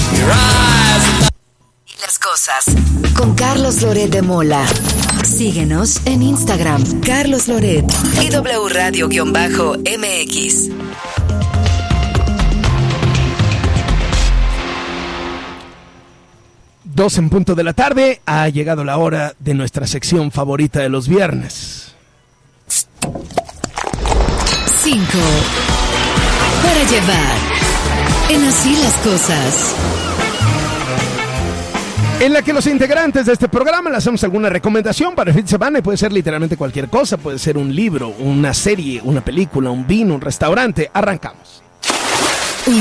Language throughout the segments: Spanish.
Y las cosas con Carlos Loret de Mola. Síguenos en Instagram, Carlos Loret y W Radio-MX. 2 en punto de la tarde, ha llegado la hora de nuestra sección favorita de los viernes. 5 para llevar en Así las Cosas. En la que los integrantes de este programa le hacemos alguna recomendación para el fin de semana y puede ser literalmente cualquier cosa, puede ser un libro, una serie, una película, un vino, un restaurante. Arrancamos. 1.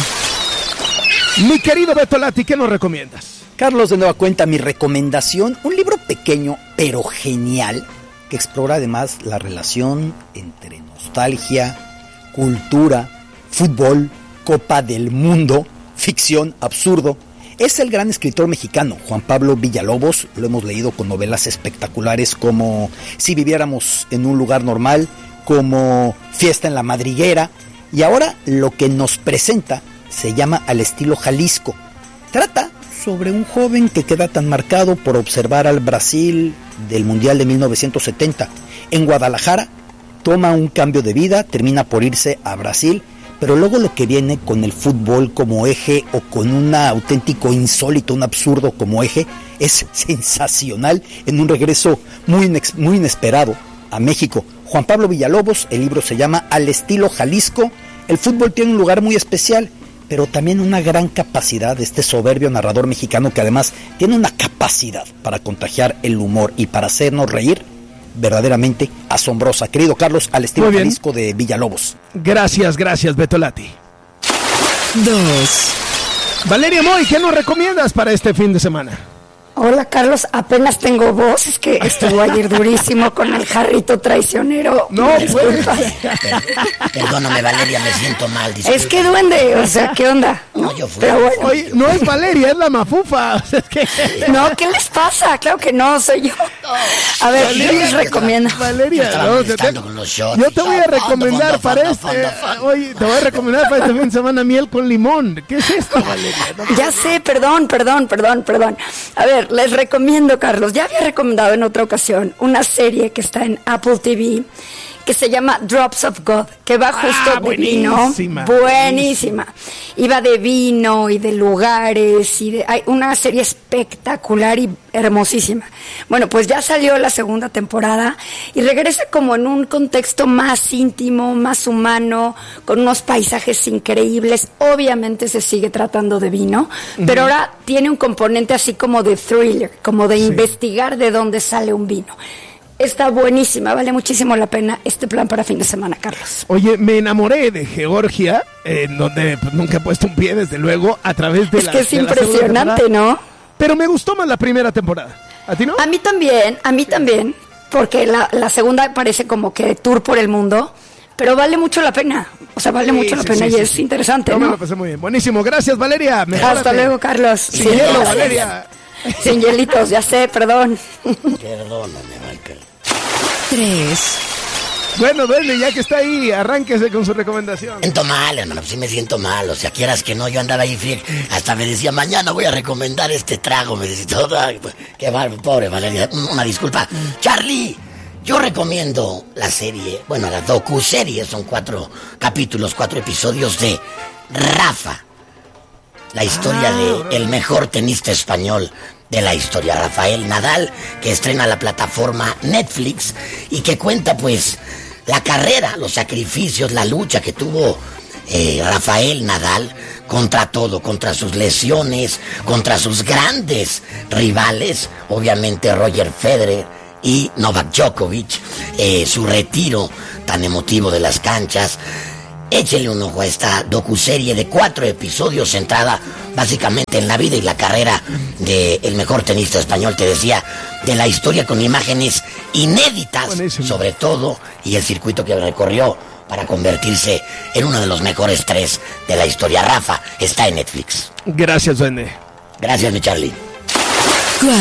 Mi querido Beto Lati, ¿qué nos recomiendas? Carlos, de nueva cuenta, mi recomendación, un libro pequeño pero genial que explora además la relación entre nostalgia, cultura, fútbol, Copa del Mundo, ficción, absurdo. Es el gran escritor mexicano Juan Pablo Villalobos, lo hemos leído con novelas espectaculares como Si viviéramos en un lugar normal, como Fiesta en la Madriguera, y ahora lo que nos presenta se llama Al estilo Jalisco. Trata sobre un joven que queda tan marcado por observar al Brasil del Mundial de 1970. En Guadalajara toma un cambio de vida, termina por irse a Brasil, pero luego lo que viene con el fútbol como eje o con un auténtico insólito, un absurdo como eje, es sensacional en un regreso muy inesperado a México. Juan Pablo Villalobos, el libro se llama Al estilo Jalisco. El fútbol tiene un lugar muy especial, pero también una gran capacidad de este soberbio narrador mexicano que además tiene una capacidad para contagiar el humor y para hacernos reír verdaderamente asombrosa. Querido Carlos, Al estilo Jalisco de Villalobos. Gracias, Beto Lati. 2. Valeria Moy, ¿qué nos recomiendas para este fin de semana? Hola Carlos, apenas tengo voz, es que estuvo ayer durísimo con el jarrito traicionero. No, pues. Perdóname Valeria, me siento mal. Disculpa. Es que duende, o sea, ¿qué onda? No, yo fui. Pero bueno. Oye, no es Valeria, es la mafufa. O sea, es que... No, ¿qué les pasa? Claro que no, soy yo. A ver, Valeria, yo les recomiendo. Valeria, yo te voy a recomendar para este. Oye, te voy a recomendar para este fin de semana miel con limón. ¿Qué es esto, Valeria? Ya sé, perdón. A ver, les recomiendo, Carlos, ya había recomendado en otra ocasión una serie que está en Apple TV que se llama Drops of God, que va justo de vino. Buenísima. Iba de vino y de lugares y hay una serie espectacular y hermosísima. Bueno, pues ya salió la segunda temporada y regresa como en un contexto más íntimo, más humano, con unos paisajes increíbles. Obviamente se sigue tratando de vino, pero ahora tiene un componente así como de thriller, como de investigar de dónde sale un vino. Está buenísima, vale muchísimo la pena este plan para fin de semana, Carlos. Oye, me enamoré de Georgia, en donde pues, nunca he puesto un pie, desde luego, a través de Es que es impresionante, ¿no? Pero me gustó más la primera temporada. ¿A ti no? A mí también, porque la segunda parece como que tour por el mundo, pero vale mucho la pena. O sea, vale mucho la pena y es interesante, ¿no? Me lo pasé muy bien. Buenísimo, gracias, Valeria. Mejórate. Hasta luego, Carlos. Sin hielo, Valeria. Sin hielitos, ya sé, perdón. Perdóname, Michael. 3. Bueno, duende, ya que está ahí, arránquese con su recomendación. Siento mal, hermano, sí me siento mal. O sea, quieras que no, yo andaba ahí fiel. Hasta me decía, mañana voy a recomendar este trago. Me decía, todo. Qué mal, pobre Valeria. Una disculpa. Charlie, yo recomiendo la serie, bueno, la docuserie, son 4 capítulos, 4 episodios de Rafa. La historia de el mejor tenista español de la historia, Rafael Nadal, que estrena la plataforma Netflix y que cuenta pues la carrera, los sacrificios, la lucha que tuvo Rafael Nadal contra todo, contra sus lesiones, contra sus grandes rivales, obviamente Roger Federer y Novak Djokovic, su retiro tan emotivo de las canchas. Échele un ojo a esta docuserie de 4 episodios centrada básicamente en la vida y la carrera del mejor tenista español, te decía, de la historia con imágenes inéditas. Buenísimo. Sobre todo, y el circuito que recorrió para convertirse en uno de los mejores 3 de la historia. Rafa está en Netflix. Gracias, duende. Gracias, mi Charlie. 4.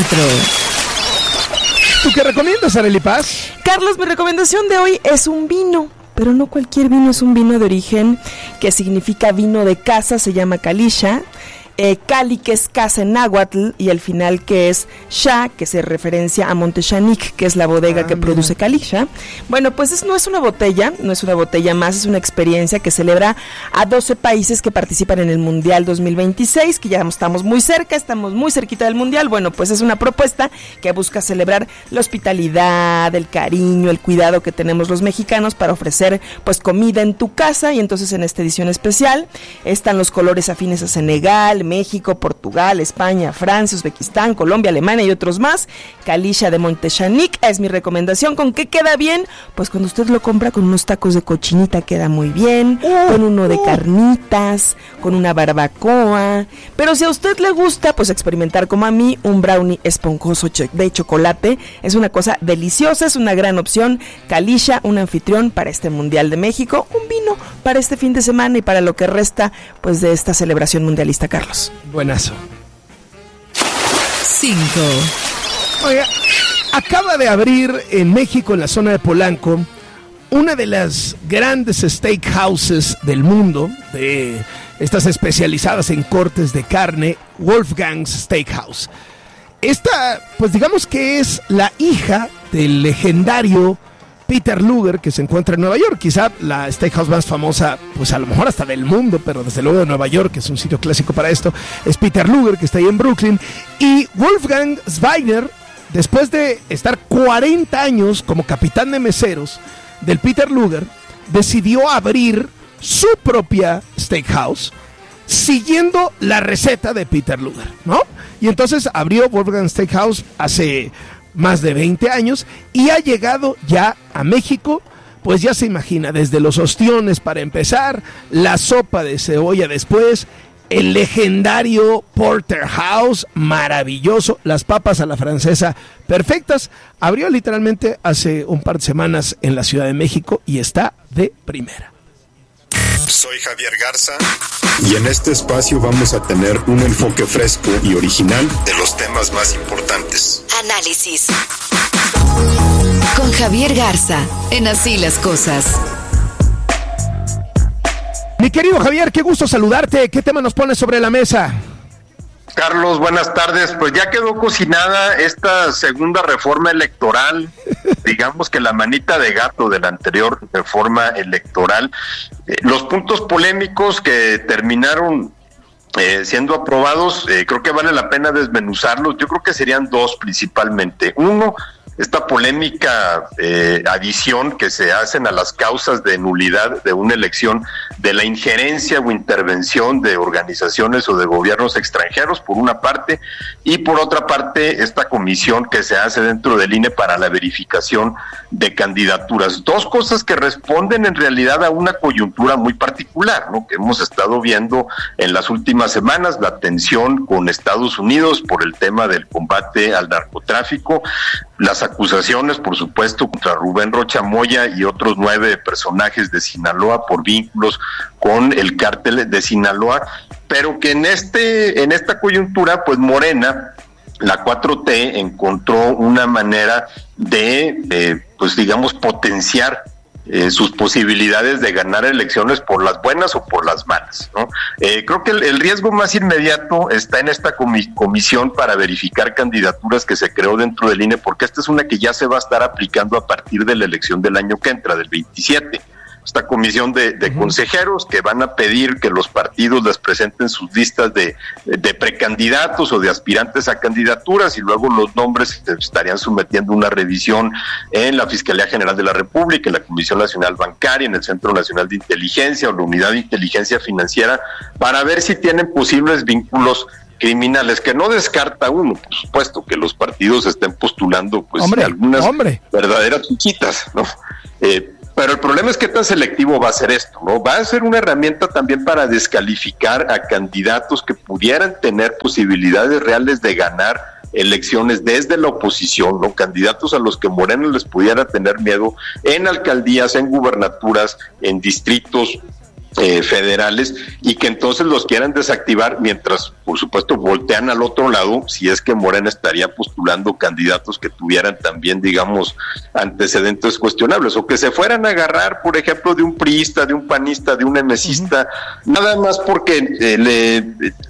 ¿Tú qué recomiendas, Arely Paz? Carlos, mi recomendación de hoy es un vino. Pero no cualquier vino, es un vino de origen que significa vino de casa, se llama Kalisha. Cali, que es casa en náhuatl, y el final que es Xa, que se referencia a Montechanic, que es la bodega que produce Calixa. Bueno, pues no es una botella más, es una experiencia que celebra a 12 países que participan en el Mundial 2026, que ya estamos muy cerquita del Mundial. Bueno, pues es una propuesta que busca celebrar la hospitalidad, el cariño, el cuidado que tenemos los mexicanos para ofrecer pues comida en tu casa. Y entonces en esta edición especial están los colores afines a Senegal, México, Portugal, España, Francia, Uzbekistán, Colombia, Alemania y otros más. Calixa de Montechanic es mi recomendación. ¿Con qué queda bien? Pues cuando usted lo compra con unos tacos de cochinita queda muy bien, con uno de carnitas, con una barbacoa. Pero si a usted le gusta pues experimentar como a mí un brownie esponjoso de chocolate, es una cosa deliciosa, es una gran opción. Calixa, un anfitrión para este Mundial de México, un vino para este fin de semana y para lo que resta pues de esta celebración mundialista, Carlos. Buenazo. 5. Oiga, acaba de abrir en México, en la zona de Polanco, una de las grandes steakhouses del mundo, de estas especializadas en cortes de carne, Wolfgang's Steakhouse. Esta, pues digamos que es la hija del legendario Peter Luger, que se encuentra en Nueva York, quizá la steakhouse más famosa, pues a lo mejor hasta del mundo, pero desde luego de Nueva York, que es un sitio clásico para esto, es Peter Luger, que está ahí en Brooklyn. Y Wolfgang Zweigner, después de estar 40 años como capitán de meseros del Peter Luger, decidió abrir su propia steakhouse siguiendo la receta de Peter Luger, ¿no? Y entonces abrió Wolfgang Steakhouse hace más de 20 años y ha llegado ya a México. Pues ya se imagina, desde los ostiones para empezar, la sopa de cebolla después, el legendario porterhouse, maravilloso, las papas a la francesa, perfectas. Abrió literalmente hace un par de semanas en la Ciudad de México y está de primera. Soy Javier Garza y en este espacio vamos a tener un enfoque fresco y original de los temas más importantes. Análisis con Javier Garza en Así las Cosas. Mi querido Javier, qué gusto saludarte. ¿Qué tema nos pones sobre la mesa? Carlos, buenas tardes. Pues ya quedó cocinada esta segunda reforma electoral, digamos que la manita de gato de la anterior reforma electoral. Los puntos polémicos que terminaron siendo aprobados, creo que vale la pena desmenuzarlos. Yo creo que serían dos principalmente. Uno, esta polémica adición que se hacen a las causas de nulidad de una elección de la injerencia o intervención de organizaciones o de gobiernos extranjeros, por una parte, y por otra parte, esta comisión que se hace dentro del INE para la verificación de candidaturas. Dos cosas que responden en realidad a una coyuntura muy particular, ¿no?, que hemos estado viendo en las últimas semanas, la tensión con Estados Unidos por el tema del combate al narcotráfico, las acusaciones, por supuesto, contra Rubén Rocha Moya y otros 9 personajes de Sinaloa por vínculos con el cártel de Sinaloa, pero que en esta coyuntura, pues Morena, la 4T, encontró una manera de, pues digamos, potenciar sus posibilidades de ganar elecciones por las buenas o por las malas, ¿no? Creo que el riesgo más inmediato está en esta comisión para verificar candidaturas que se creó dentro del INE, porque esta es una que ya se va a estar aplicando a partir de la elección del año que entra, del 27. Esta comisión de consejeros que van a pedir que los partidos les presenten sus listas de precandidatos o de aspirantes a candidaturas, y luego los nombres se estarían sometiendo a una revisión en la Fiscalía General de la República, en la Comisión Nacional Bancaria, en el Centro Nacional de Inteligencia o la Unidad de Inteligencia Financiera, para ver si tienen posibles vínculos criminales, que no descarta uno, por supuesto, que los partidos estén postulando pues algunas verdaderas chiquitas, ¿no? Pero el problema es qué tan selectivo va a ser esto, ¿no? Va a ser una herramienta también para descalificar a candidatos que pudieran tener posibilidades reales de ganar elecciones desde la oposición, ¿no? Candidatos a los que Morena les pudiera tener miedo en alcaldías, en gubernaturas, en distritos federales, y que entonces los quieran desactivar mientras, por supuesto, voltean al otro lado si es que Morena estaría postulando candidatos que tuvieran también, digamos, antecedentes cuestionables, o que se fueran a agarrar, por ejemplo, de un priista, de un panista, de un emesista, nada más porque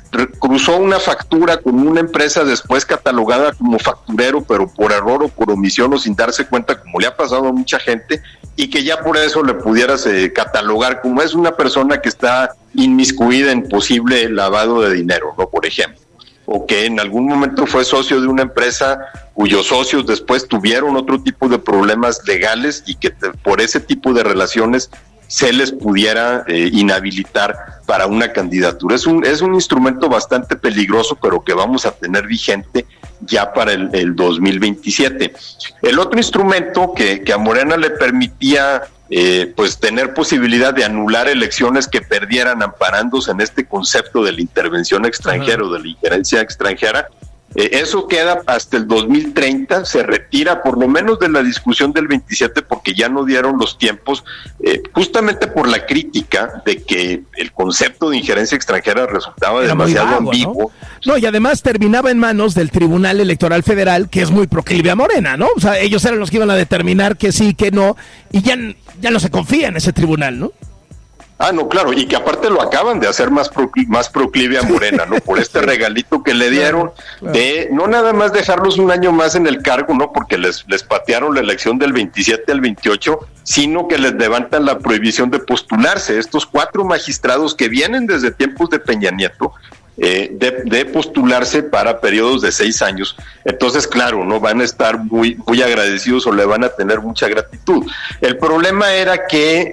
cruzó una factura con una empresa después catalogada como facturero, pero por error o por omisión o sin darse cuenta, como le ha pasado a mucha gente, y que ya por eso le pudieras catalogar como es una persona que está inmiscuida en posible lavado de dinero, ¿no? Por ejemplo, o que en algún momento fue socio de una empresa cuyos socios después tuvieron otro tipo de problemas legales y que por ese tipo de relaciones se les pudiera inhabilitar para una candidatura. Es un instrumento bastante peligroso, pero que vamos a tener vigente ya para el 2027. El otro instrumento que a Morena le permitía pues tener posibilidad de anular elecciones que perdieran amparándose en este concepto de la intervención extranjera o de la injerencia extranjera, eso queda hasta el 2030, se retira por lo menos de la discusión del 27 porque ya no dieron los tiempos, justamente por la crítica de que el concepto de injerencia extranjera resultaba demasiado ambiguo. ¿no? Y además terminaba en manos del Tribunal Electoral Federal, que es muy proclive a Morena, ¿no? O sea, ellos eran los que iban a determinar que sí, que no, y ya no se confía en ese tribunal, ¿no? Ah, no, claro, y que aparte lo acaban de hacer más proclive a Morena, ¿no? Por este regalito que le dieron de no nada más dejarlos un año más en el cargo, ¿no? Porque les patearon la elección del 27 al 28, sino que les levantan la prohibición de postularse. Estos 4 magistrados que vienen desde tiempos de Peña Nieto, de postularse para periodos de 6 años. Entonces, claro, no van a estar muy agradecidos o le van a tener mucha gratitud. El problema era que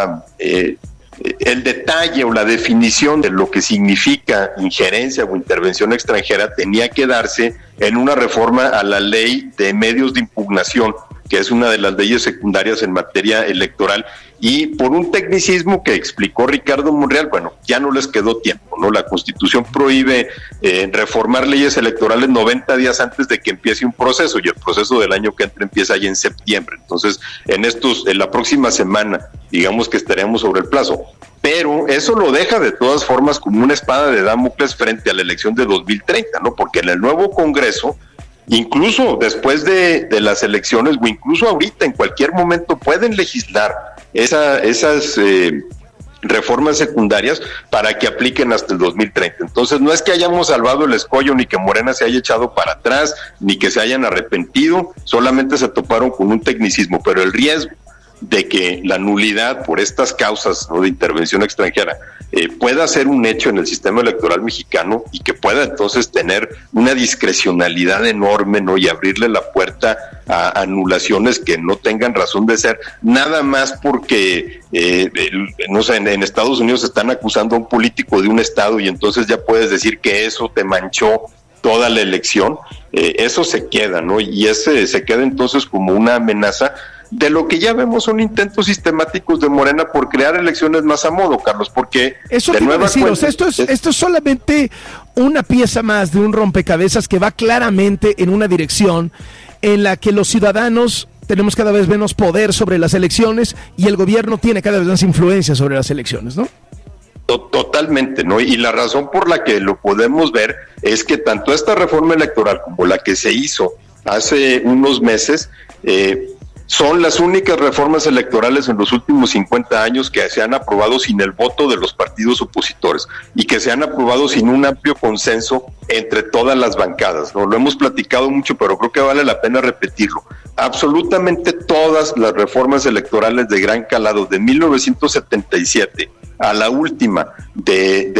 el detalle o la definición de lo que significa injerencia o intervención extranjera tenía que darse en una reforma a la ley de medios de impugnación, que es una de las leyes secundarias en materia electoral, y por un tecnicismo que explicó Ricardo Monreal, bueno, ya no les quedó tiempo, ¿no? La Constitución prohíbe reformar leyes electorales 90 días antes de que empiece un proceso, y el proceso del año que entra empieza ya en septiembre. Entonces, en la próxima semana, digamos que estaremos sobre el plazo. Pero eso lo deja de todas formas como una espada de Damocles frente a la elección de 2030, ¿no? Porque en el nuevo Congreso, incluso después de las elecciones o incluso ahorita, en cualquier momento pueden legislar esas reformas secundarias para que apliquen hasta el 2030. Entonces no es que hayamos salvado el escollo, ni que Morena se haya echado para atrás, ni que se hayan arrepentido, solamente se toparon con un tecnicismo, pero el riesgo de que la nulidad por estas causas, ¿no?, de intervención extranjera pueda ser un hecho en el sistema electoral mexicano y que pueda entonces tener una discrecionalidad enorme, ¿no?, y abrirle la puerta a anulaciones que no tengan razón de ser, nada más porque no sé, en Estados Unidos están acusando a un político de un estado y entonces ya puedes decir que eso te manchó toda la elección. Eso se queda, ¿no? Y ese se queda entonces como una amenaza de lo que ya vemos son intentos sistemáticos de Morena por crear elecciones más a modo, Carlos, porque eso te iba a decir, o sea, esto es solamente una pieza más de un rompecabezas que va claramente en una dirección en la que los ciudadanos tenemos cada vez menos poder sobre las elecciones y el gobierno tiene cada vez más influencia sobre las elecciones, ¿no? Totalmente, ¿no? Y la razón por la que lo podemos ver es que tanto esta reforma electoral como la que se hizo hace unos meses son las únicas reformas electorales en los últimos 50 años que se han aprobado sin el voto de los partidos opositores y que se han aprobado sin un amplio consenso entre todas las bancadas, ¿no? Lo hemos platicado mucho, pero creo que vale la pena repetirlo. Absolutamente todas las reformas electorales de gran calado de 1977 a la última de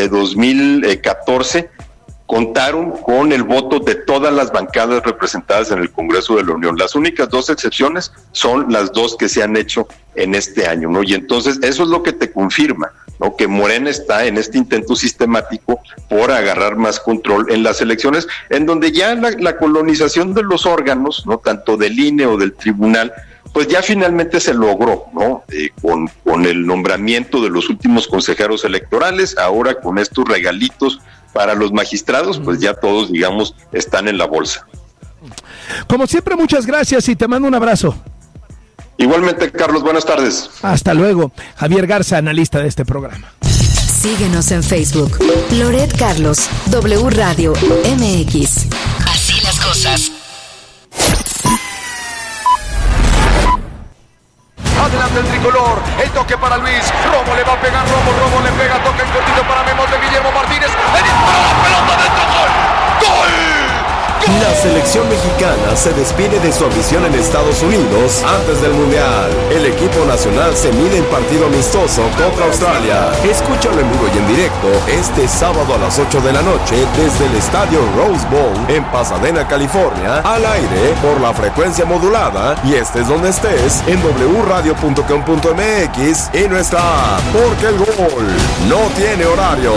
2014 contaron con el voto de todas las bancadas representadas en el Congreso de la Unión. Las únicas 2 excepciones son las 2 que se han hecho en este año, ¿no? Y entonces eso es lo que te confirma, ¿no?, que Morena está en este intento sistemático por agarrar más control en las elecciones, en donde ya la colonización de los órganos, ¿no?, tanto del INE o del tribunal, pues ya finalmente se logró, ¿no? Con el nombramiento de los últimos consejeros electorales, ahora con estos regalitos para los magistrados, pues ya todos, digamos, están en la bolsa. Como siempre, muchas gracias y te mando un abrazo. Igualmente, Carlos, buenas tardes. Hasta luego. Javier Garza, analista de este programa. Síguenos en Facebook. Loret Carlos, W Radio MX. Así las cosas. Adelante. ante el tricolor. El toque para Luis. Romo le va a pegar. Romo le pega. Toca en cortito para Memo de Guillermo Martínez. Le dispara la pelota dentro. ¡Gol! ¡Gol! La selección mexicana se despide de su ambición en Estados Unidos antes del Mundial. El equipo nacional se mide en partido amistoso contra Australia. Escúchalo en vivo y en directo este sábado a las 8 de la noche desde el estadio Rose Bowl en Pasadena, California, al aire por la frecuencia modulada y estés donde estés en wradio.com.mx y nuestra app, porque el gol no tiene horario.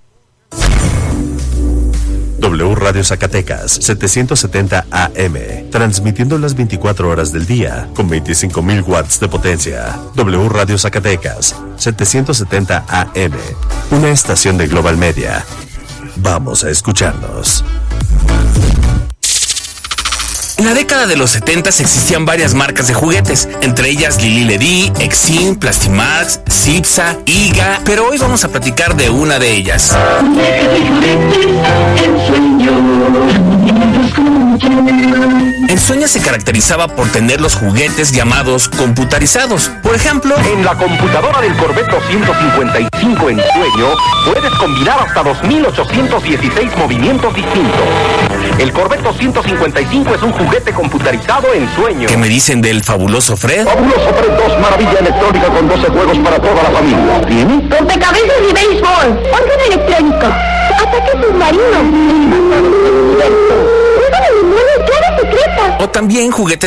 W Radio Zacatecas, 770 AM, transmitiendo las 24 horas del día, con 25,000 watts de potencia. W Radio Zacatecas, 770 AM, una estación de Global Media. Vamos a escucharnos. En la década de los 70 existían varias marcas de juguetes, entre ellas Lili Ledy, Exim, Plastimax, Cipsa, Iga, pero hoy vamos a platicar de una de ellas. Ensueño se caracterizaba por tener los juguetes llamados computarizados. Por ejemplo, en la computadora del Corvette 255 Ensueño puedes combinar hasta 2,816 movimientos distintos. El Corvette 255 es un juguete computarizado Ensueño. ¿Qué me dicen del fabuloso Fred? Fabuloso Fred 2, maravilla electrónica con 12 juegos para toda la familia. ¿Tiene? Rompecabezas y béisbol, órgano electrónico, ataque submarino, juego de limones, clave secreta. O también juguetes